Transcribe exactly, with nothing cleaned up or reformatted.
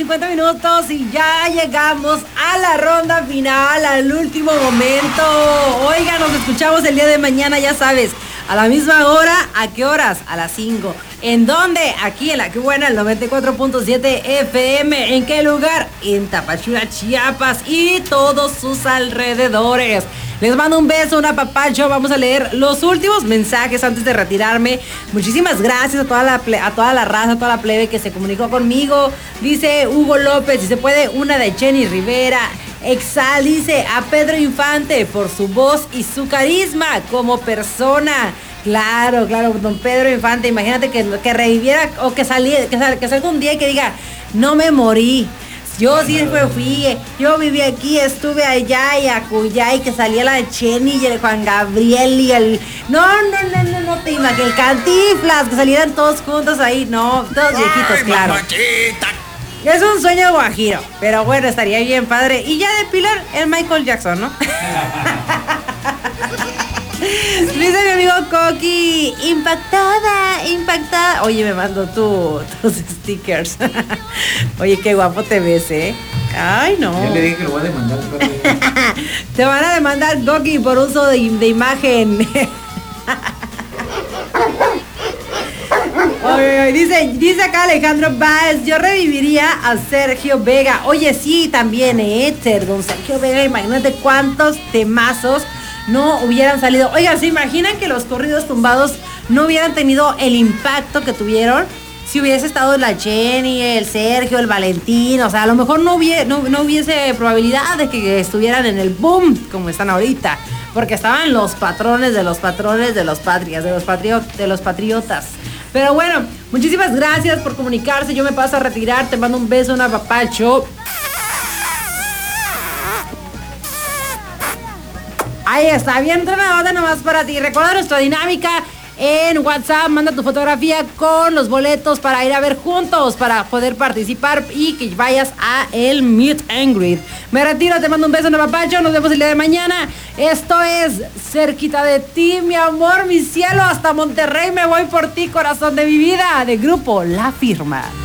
cincuenta minutos y ya llegamos a la ronda final, al último momento. Oiga, nos escuchamos el día de mañana, ya sabes, a la misma hora. ¿A qué horas? A las cinco. ¿En dónde? Aquí en La Que Buena, el noventa y cuatro punto siete F M. ¿En qué lugar? En Tapachula, Chiapas y todos sus alrededores. Les mando un beso, un apapacho. Vamos a leer los últimos mensajes antes de retirarme. Muchísimas gracias a toda la ple- a toda la raza, a toda la plebe que se comunicó conmigo. Dice Hugo López, si se puede, una de Jenny Rivera. Exal dice a Pedro Infante por su voz y su carisma como persona. Claro, claro, don Pedro Infante, imagínate que, que reviviera o que saliera, que, sal, que salga un día y que diga, no me morí. Yo sí fui, fui, yo viví aquí, estuve allá y acullá y que salía la Jenny y el Juan Gabriel y el... No, no, no, no, no te imaginas, el Cantinflas, que salieran todos juntos ahí, no, todos viejitos, Ay, claro. mamachita. Es un sueño guajiro, pero bueno, estaría bien padre. Y ya de Pilar, el Michael Jackson, ¿no? Dice mi amigo Coqui, impactada, impactada. Oye, me mandó tu, tus stickers. Oye, qué guapo te ves, ¿eh? Ay, no. Ya le dije que lo voy a demandar. Te van a demandar, Coqui, por uso de, de imagen. Oye, dice, dice acá Alejandro Báez, yo reviviría a Sergio Vega. Oye, sí, también, eh, don Sergio Vega, imagínate cuántos temazos no hubieran salido. Oigan, ¿se imaginan que los corridos tumbados no hubieran tenido el impacto que tuvieron? Si hubiese estado la Jenny, el Sergio, el Valentín, o sea, a lo mejor no hubiese, no, no hubiese probabilidad de que estuvieran en el boom como están ahorita, porque estaban los patrones de los patrones de los patrias, de los, patrio, de los patriotas. Pero bueno, muchísimas gracias por comunicarse. Yo me paso a retirar. Te mando un beso, un apapacho. Ahí está, bien tronadota nomás para ti. Recuerda nuestra dinámica en WhatsApp. Manda tu fotografía con los boletos para ir a ver juntos, para poder participar y que vayas a el Meet and Greet. Me retiro, te mando un beso, un apapacho. Nos vemos el día de mañana. Esto es Cerquita de Ti, mi amor, mi cielo. Hasta Monterrey me voy por ti, corazón de mi vida. De Grupo La Firma.